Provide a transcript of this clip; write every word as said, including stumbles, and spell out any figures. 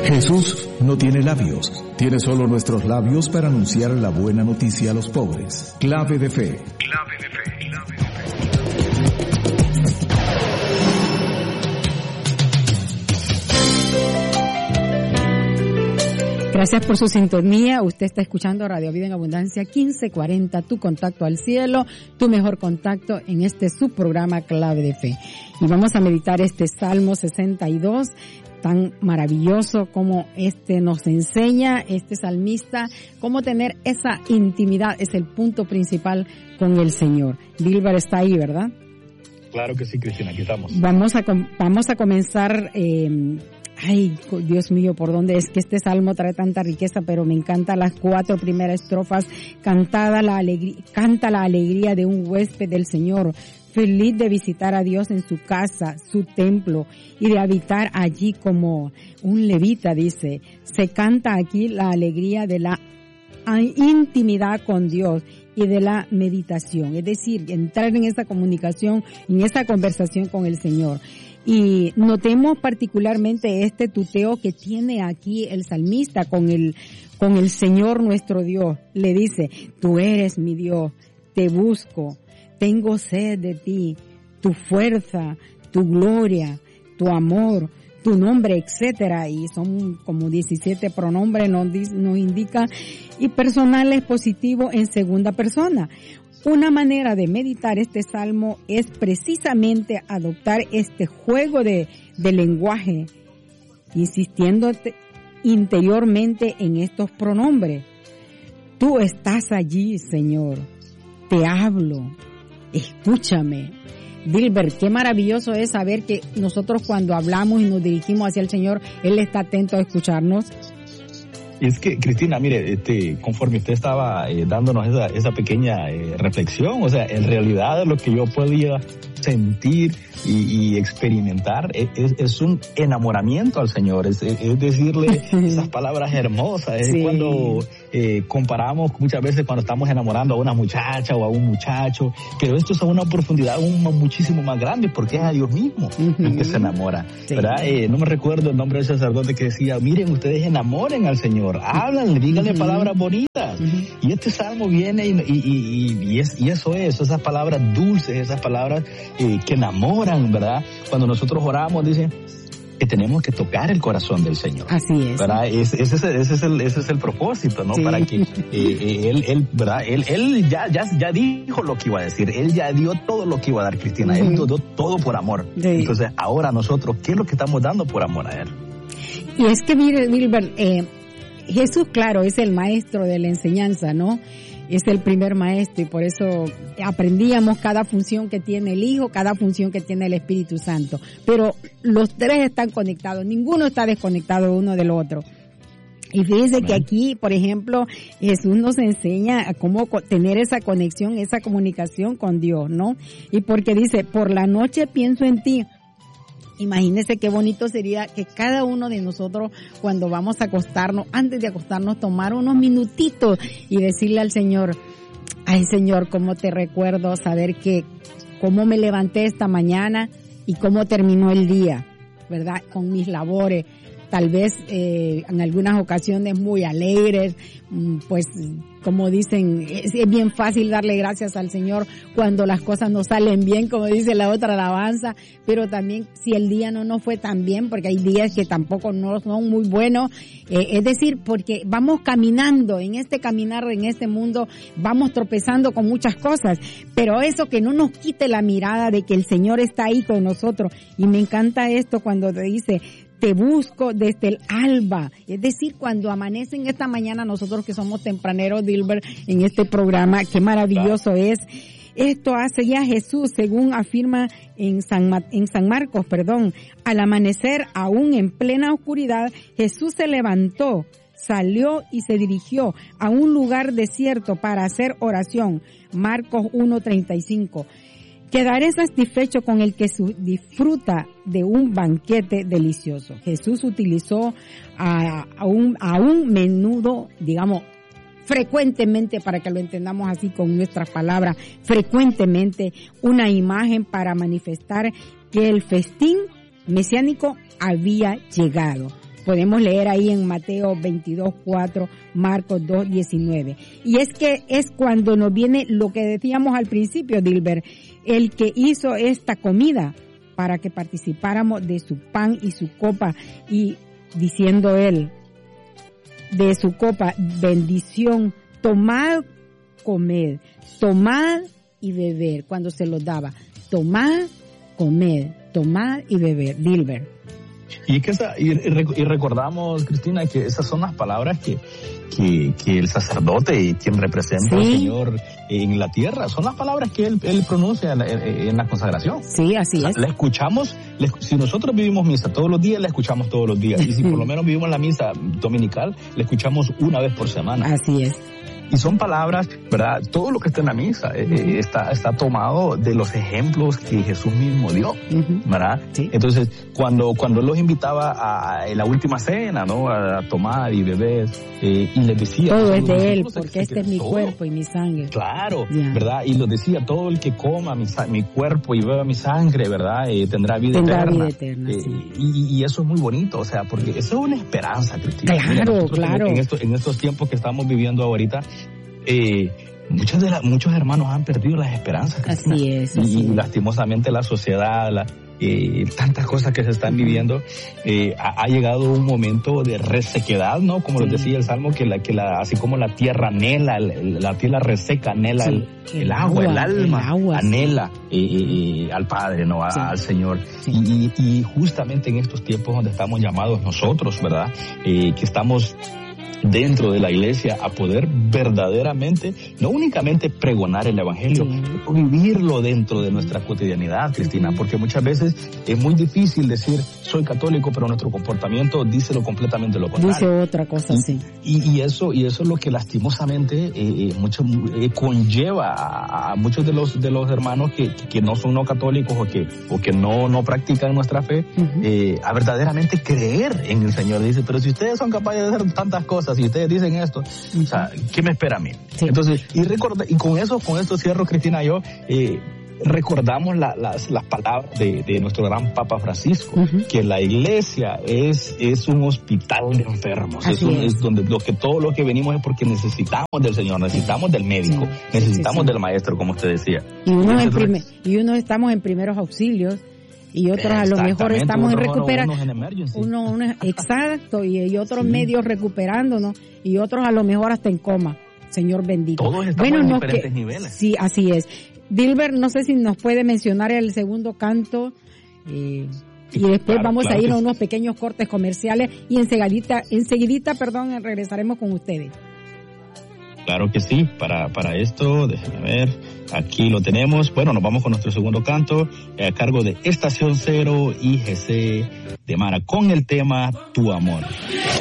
Jesús no tiene labios, tiene solo nuestros labios para anunciar la buena noticia a los pobres. Clave de fe. Clave de fe. Clave de fe. Gracias por su sintonía. Usted está escuchando Radio Vida en Abundancia quince cuarenta, tu contacto al cielo, tu mejor contacto en este subprograma Clave de Fe. Y vamos a meditar este Salmo sesenta y dos, tan maravilloso como este nos enseña, este salmista, cómo tener esa intimidad, es el punto principal con el Señor. Dilber está ahí, ¿verdad? Claro que sí, Cristina, aquí estamos. Vamos a, vamos a comenzar, eh, ay, Dios mío, ¿por dónde? Es que este salmo trae tanta riqueza, pero me encantan las cuatro primeras estrofas. Cantada la alegría, canta la alegría de un huésped del Señor, feliz de visitar a Dios en su casa, su templo, y de habitar allí como un levita, dice. Se canta aquí la alegría de la intimidad con Dios y de la meditación, es decir, entrar en esa comunicación, en esa conversación con el Señor. Y notemos particularmente este tuteo que tiene aquí el salmista con el, con el Señor nuestro Dios. Le dice, tú eres mi Dios, te busco, tengo sed de ti, tu fuerza, tu gloria, tu amor, tu nombre, etcétera. Y son como diecisiete pronombres, nos, nos indica, y personales positivos en segunda persona. Una manera de meditar este salmo es precisamente adoptar este juego de, de lenguaje, insistiendo interiormente en estos pronombres. Tú estás allí, Señor, te hablo, escúchame. Dilber, qué maravilloso es saber que nosotros cuando hablamos y nos dirigimos hacia el Señor, Él está atento a escucharnos. Y es que, Cristina, mire, este, conforme usted estaba eh, dándonos esa, esa pequeña eh, reflexión, o sea, en realidad lo que yo podía sentir y, y experimentar es, es un enamoramiento al Señor, es, es decirle esas palabras hermosas, es sí. Cuando eh, comparamos muchas veces cuando estamos enamorando a una muchacha o a un muchacho, pero esto es a una profundidad aún muchísimo más grande porque es a Dios mismo uh-huh. el que se enamora, sí. ¿verdad? Eh, no me recuerdo el nombre del sacerdote que decía, miren, ustedes enamoren al Señor, háblanle, díganle uh-huh. palabras bonitas, uh-huh. y este salmo viene y, y, y, y, es, y eso es, esas palabras dulces, esas palabras eh, que enamoran, ¿verdad? Cuando nosotros oramos, dicen que tenemos que tocar el corazón del Señor. Así es. ¿Verdad? Ese, ese, ese, es, el, ese es el propósito, ¿no? Sí. Para que eh, eh, él, él, ¿verdad? Él, él ya, ya, ya dijo lo que iba a decir. Él ya dio todo lo que iba a dar, Cristina. Uh-huh. Él dio todo por amor. Sí. Entonces, ahora nosotros, ¿qué es lo que estamos dando por amor a Él? Y es que, mire, Wilber, eh, Jesús, claro, es el maestro de la enseñanza, ¿no? Es el primer maestro y por eso aprendíamos cada función que tiene el Hijo, cada función que tiene el Espíritu Santo. Pero los tres están conectados, ninguno está desconectado uno del otro. Y fíjense que aquí, por ejemplo, Jesús nos enseña a cómo tener esa conexión, esa comunicación con Dios, ¿no? Y porque dice, por la noche pienso en ti. Imagínense qué bonito sería que cada uno de nosotros, cuando vamos a acostarnos, antes de acostarnos, tomar unos minutitos y decirle al Señor, ay Señor, cómo te recuerdo, saber que cómo me levanté esta mañana y cómo terminó el día, ¿verdad? Con mis labores, tal vez eh, en algunas ocasiones muy alegres, pues como dicen, es, es bien fácil darle gracias al Señor cuando las cosas no salen bien, como dice la otra alabanza, pero también si el día no nos fue tan bien, porque hay días que tampoco no son muy buenos, eh, es decir, porque vamos caminando, en este caminar, en este mundo, vamos tropezando con muchas cosas, pero eso que no nos quite la mirada de que el Señor está ahí con nosotros, y me encanta esto cuando te dice, te busco desde el alba, es decir, cuando amanece en esta mañana, nosotros que somos tempraneros, Dilber, en este programa, qué maravilloso es. Esto hace ya Jesús, según afirma en San, en San Marcos, perdón, al amanecer, aún en plena oscuridad, Jesús se levantó, salió y se dirigió a un lugar desierto para hacer oración. Marcos uno treinta y cinco. Quedaré satisfecho con el que su, disfruta de un banquete delicioso. Jesús utilizó a, a, un, a un menudo, digamos, frecuentemente, para que lo entendamos así con nuestras palabras, frecuentemente una imagen para manifestar que el festín mesiánico había llegado. Podemos leer ahí en Mateo veintidós cuatro, Marcos dos diecinueve. Y es que es cuando nos viene lo que decíamos al principio, Dilber, el que hizo esta comida para que participáramos de su pan y su copa, y diciendo él, de su copa, bendición, tomad, comed, tomad y beber, cuando se los daba, tomad, comed, tomad y beber, Dilber. Y, que esa, y, y recordamos, Cristina, que esas son las palabras que, que, que el sacerdote, quien representa sí. al Señor en la tierra, son las palabras que él, él pronuncia en la, en la consagración. Sí, así es. La escuchamos, la, si nosotros vivimos misa todos los días, la escuchamos todos los días. Y si por lo menos vivimos la misa dominical, la escuchamos una vez por semana. Así es. Y son palabras, ¿verdad? Todo lo que está en la misa eh, uh-huh. está, está tomado de los ejemplos que Jesús mismo dio, uh-huh. ¿verdad? Sí. Entonces, cuando, cuando él los invitaba a, en la última cena, ¿no? A, a tomar y beber, eh, y les decía... Todo es de él, porque este es mi todo. cuerpo y mi sangre. Claro, yeah. ¿verdad? Y los decía, todo el que coma mi, mi cuerpo y beba mi sangre, ¿verdad? Eh, tendrá vida tendrá eterna. Vida eterna eh, sí. y, y eso es muy bonito, o sea, porque eso es una esperanza, Cristina. Claro, Mira, claro. En, en, estos, en estos tiempos que estamos viviendo ahorita, Eh, muchos de la, muchos hermanos han perdido las esperanzas, Cristina. Así es, así y, y es. lastimosamente la sociedad, la, eh, tantas cosas que se están viviendo, eh, ha, ha llegado un momento de resequedad, ¿no? Como sí. lo decía el Salmo, que la, que la, así como la tierra anhela, el, la tierra reseca anhela sí. el, el, el agua, el alma el agua, anhela sí. eh, eh, al Padre, ¿no? A, sí. Al Señor. Sí. Y, y justamente en estos tiempos donde estamos llamados nosotros, ¿verdad? Eh, que estamos dentro de la iglesia a poder verdaderamente, no únicamente pregonar el evangelio, sí. pero vivirlo dentro de nuestra cotidianidad, Cristina, porque muchas veces es muy difícil decir soy católico, pero nuestro comportamiento dice lo completamente lo contrario. Dice otra cosa, y, sí. Y, y eso y eso es lo que lastimosamente eh, eh, mucho, eh, conlleva a, a muchos de los de los hermanos que, que no son no católicos o que o que no no practican nuestra fe, uh-huh. eh, a verdaderamente creer en el Señor. Dice, pero si ustedes son capaces de hacer tantas cosas, si ustedes dicen esto, o sea, ¿qué me espera a mí? Sí. Entonces, y recorda, y con eso, con esto cierro, Cristina, yo, eh, recordamos la, las, las palabras de, de nuestro gran Papa Francisco, uh-huh. que la iglesia es, es un hospital de enfermos, es, un, es. es donde lo que todo lo que venimos es porque necesitamos del Señor, necesitamos del médico, sí. necesitamos sí, sí. del maestro, como usted decía. Y uno, en prime, y uno estamos en primeros auxilios, y otros a lo mejor estamos en recuperación. Uno, uno, exacto, y, y otros sí. medios recuperándonos, y otros a lo mejor hasta en coma. Señor bendito. Todos estamos bueno, en no diferentes que, niveles. Sí, así es. Dilber, no sé si nos puede mencionar el segundo canto, eh, y después claro, vamos claro a ir a unos pequeños cortes comerciales, y enseguidita, enseguidita, perdón, regresaremos con ustedes. Claro que sí, para, para esto, déjenme ver, aquí lo tenemos. Bueno, nos vamos con nuestro segundo canto, eh, a cargo de Estación Cero y G C de Mara, con el tema Tu Amor.